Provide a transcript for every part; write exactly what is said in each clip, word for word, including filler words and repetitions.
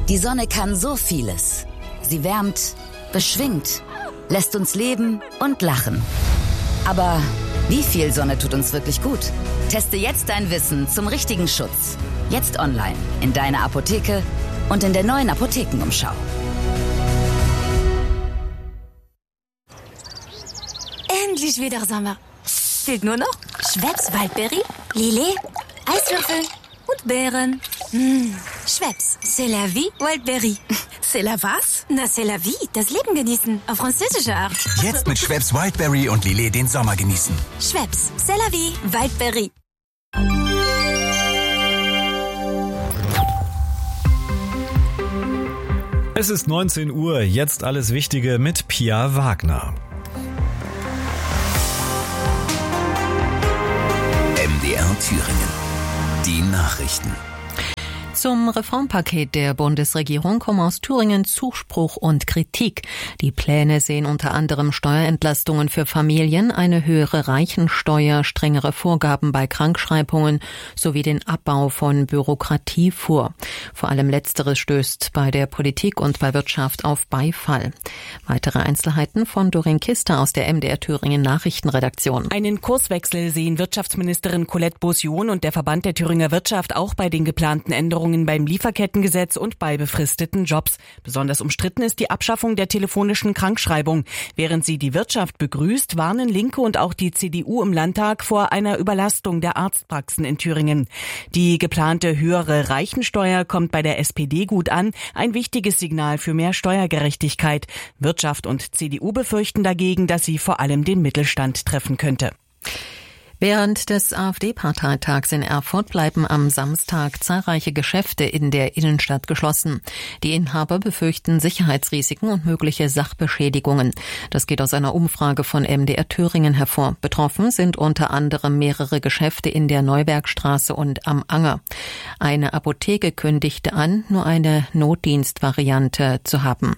Die Sonne kann so vieles. Sie wärmt, beschwingt, lässt uns leben und lachen. Aber wie viel Sonne tut uns wirklich gut? Teste jetzt dein Wissen zum richtigen Schutz. Jetzt online, in deiner Apotheke und in der neuen Apothekenumschau. Endlich wieder Sommer. Fehlt nur noch Schweppes Waldberry, Lillet, Eiswürfel und Beeren. Mmh. Schweppes, c'est la vie, Waldberry. C'est la was? Na, c'est la vie, das Leben genießen, auf französische Art. Jetzt mit Schweppes Wildberry und Lillet den Sommer genießen. Schweppes, c'est la vie, Waldberry. Es ist neunzehn Uhr, jetzt alles Wichtige mit Pia Wagner. M D R Thüringen. Die Nachrichten. Zum Reformpaket der Bundesregierung kommen aus Thüringen Zuspruch und Kritik. Die Pläne sehen unter anderem Steuerentlastungen für Familien, eine höhere Reichensteuer, strengere Vorgaben bei Krankschreibungen sowie den Abbau von Bürokratie vor. Vor allem Letzteres stößt bei der Politik und bei Wirtschaft auf Beifall. Weitere Einzelheiten von Doreen Kister aus der M D R Thüringen Nachrichtenredaktion. Einen Kurswechsel sehen Wirtschaftsministerin Colette Beausion und der Verband der Thüringer Wirtschaft auch bei den geplanten Änderungen beim Lieferkettengesetz und bei befristeten Jobs. Besonders umstritten ist die Abschaffung der telefonischen Krankschreibung. Während sie die Wirtschaft begrüßt, warnen Linke und auch die C D U im Landtag vor einer Überlastung der Arztpraxen in Thüringen. Die geplante höhere Reichensteuer kommt bei der S P D gut an, ein wichtiges Signal für mehr Steuergerechtigkeit. Wirtschaft und C D U befürchten dagegen, dass sie vor allem den Mittelstand treffen könnte. Während des AfD-Parteitags in Erfurt bleiben am Samstag zahlreiche Geschäfte in der Innenstadt geschlossen. Die Inhaber befürchten Sicherheitsrisiken und mögliche Sachbeschädigungen. Das geht aus einer Umfrage von M D R Thüringen hervor. Betroffen sind unter anderem mehrere Geschäfte in der Neubergstraße und am Anger. Eine Apotheke kündigte an, nur eine Notdienstvariante zu haben.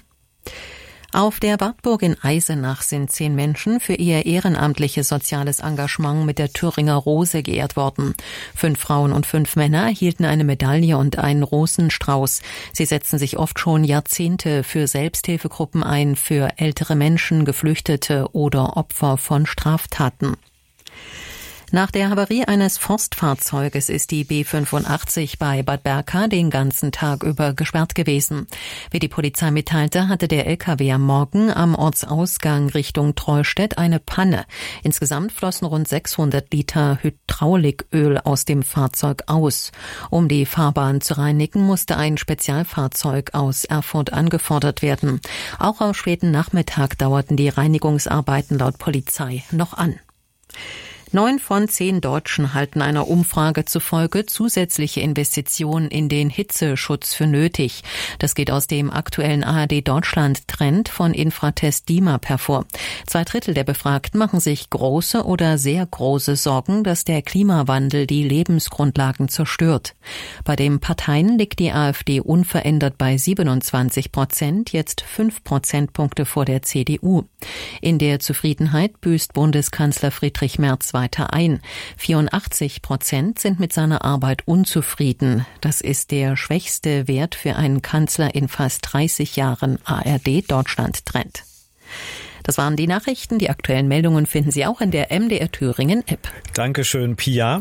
Auf der Wartburg in Eisenach sind zehn Menschen für ihr ehrenamtliches soziales Engagement mit der Thüringer Rose geehrt worden. Fünf Frauen und fünf Männer erhielten eine Medaille und einen Rosenstrauß. Sie setzen sich oft schon Jahrzehnte für Selbsthilfegruppen ein, für ältere Menschen, Geflüchtete oder Opfer von Straftaten. Nach der Havarie eines Forstfahrzeuges ist die B fünfundachtzig bei Bad Berka den ganzen Tag über gesperrt gewesen. Wie die Polizei mitteilte, hatte der L K W am Morgen am Ortsausgang Richtung Treustedt eine Panne. Insgesamt flossen rund sechshundert Liter Hydrauliköl aus dem Fahrzeug aus. Um die Fahrbahn zu reinigen, musste ein Spezialfahrzeug aus Erfurt angefordert werden. Auch am späten Nachmittag dauerten die Reinigungsarbeiten laut Polizei noch an. Neun von zehn Deutschen halten einer Umfrage zufolge zusätzliche Investitionen in den Hitzeschutz für nötig. Das geht aus dem aktuellen A R D Deutschland-Trend von Infratest D I M A P hervor. Zwei Drittel der Befragten machen sich große oder sehr große Sorgen, dass der Klimawandel die Lebensgrundlagen zerstört. Bei den Parteien liegt die AfD unverändert bei siebenundzwanzig Prozent, jetzt fünf Prozentpunkte vor der C D U. In der Zufriedenheit büßt Bundeskanzler Friedrich Merz weiter ein. vierundachtzig Prozent sind mit seiner Arbeit unzufrieden. Das ist der schwächste Wert für einen Kanzler in fast dreißig Jahren A R D Deutschland-Trend. Das waren die Nachrichten. Die aktuellen Meldungen finden Sie auch in der M D R Thüringen App. Dankeschön, Pia.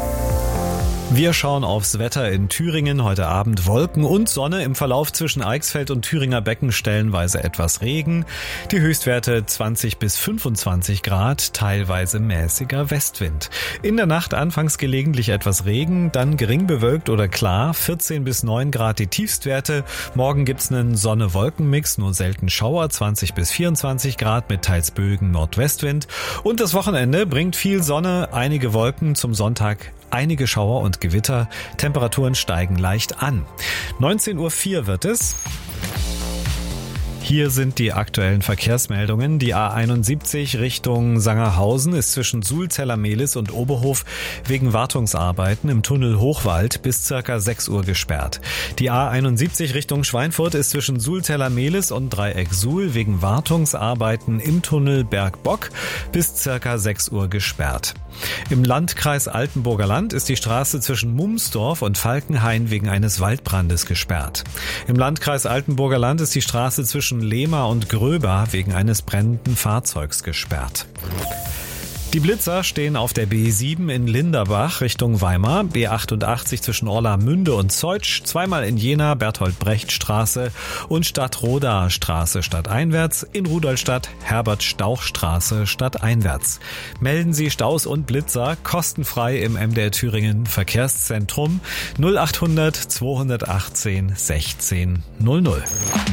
Wir schauen aufs Wetter in Thüringen. Heute Abend Wolken und Sonne. Im Verlauf zwischen Eichsfeld und Thüringer Becken stellenweise etwas Regen. Die Höchstwerte zwanzig bis fünfundzwanzig Grad, teilweise mäßiger Westwind. In der Nacht anfangs gelegentlich etwas Regen, dann gering bewölkt oder klar, vierzehn bis neun Grad die Tiefstwerte. Morgen gibt's einen Sonne-Wolken-Mix, nur selten Schauer, zwanzig bis vierundzwanzig Grad mit teils Bögen Nordwestwind. Und das Wochenende bringt viel Sonne, einige Wolken, zum Sonntag einige Schauer und Gewitter. Temperaturen steigen leicht an. neunzehn Uhr vier wird es. Hier Hier sind die aktuellen Verkehrsmeldungen. Die A einundsiebzig Richtung Sangerhausen ist zwischen Sulzeller-Mehlis und Oberhof wegen Wartungsarbeiten im Tunnel Hochwald bis circa sechs Uhr gesperrt. Die A einundsiebzig Richtung Schweinfurt ist zwischen Sulzeller-Mehlis und Dreieck Suhl wegen Wartungsarbeiten im Tunnel Bergbock bis circa sechs Uhr gesperrt. Im Landkreis Altenburger Land ist die Straße zwischen Mumsdorf und Falkenhain wegen eines Waldbrandes gesperrt. Im Landkreis Altenburger Land ist die Straße zwischen Lehmar und Gröber wegen eines brennenden Fahrzeugs gesperrt. Die Blitzer stehen auf der B sieben in Linderbach Richtung Weimar, B achtundachtzig zwischen Orlamünde und Zeutsch, zweimal in Jena Berthold-Brecht-Straße und Stadtroda-Straße stadteinwärts, in Rudolstadt Herbert-Stauch-Straße stadteinwärts. Melden Sie Staus und Blitzer kostenfrei im M D R Thüringen Verkehrszentrum null achthundert zweihundertachtzehn sechzehn null null.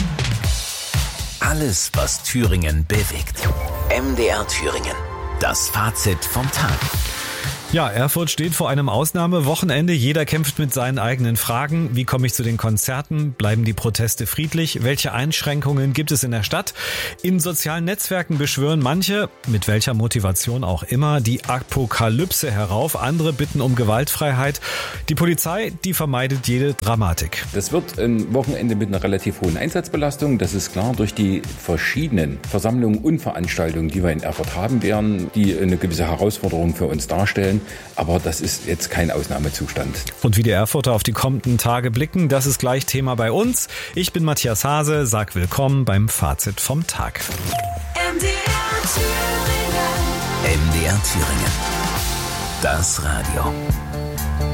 Alles, was Thüringen bewegt. M D R Thüringen. Das Fazit vom Tag. Ja, Erfurt steht vor einem Ausnahmewochenende. Jeder kämpft mit seinen eigenen Fragen. Wie komme ich zu den Konzerten? Bleiben die Proteste friedlich? Welche Einschränkungen gibt es in der Stadt? In sozialen Netzwerken beschwören manche, mit welcher Motivation auch immer, die Apokalypse herauf. Andere bitten um Gewaltfreiheit. Die Polizei, die vermeidet jede Dramatik. Das wird ein Wochenende mit einer relativ hohen Einsatzbelastung. Das ist klar durch die verschiedenen Versammlungen und Veranstaltungen, die wir in Erfurt haben werden, die eine gewisse Herausforderung für uns darstellen. Aber das ist jetzt kein Ausnahmezustand. Und wie die Erfurter auf die kommenden Tage blicken, das ist gleich Thema bei uns. Ich bin Matthias Hase, sag willkommen beim Fazit vom Tag. M D R Thüringen. M D R Thüringen. Das Radio.